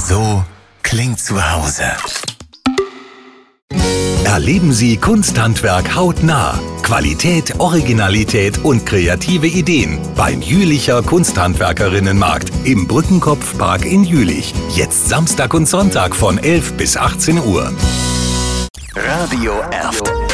So klingt Zuhause. Erleben Sie Kunsthandwerk hautnah. Qualität, Originalität und kreative Ideen beim Jülicher Kunsthandwerkerinnenmarkt im Brückenkopfpark in Jülich. Jetzt Samstag und Sonntag von 11 bis 18 Uhr. Radio Erft.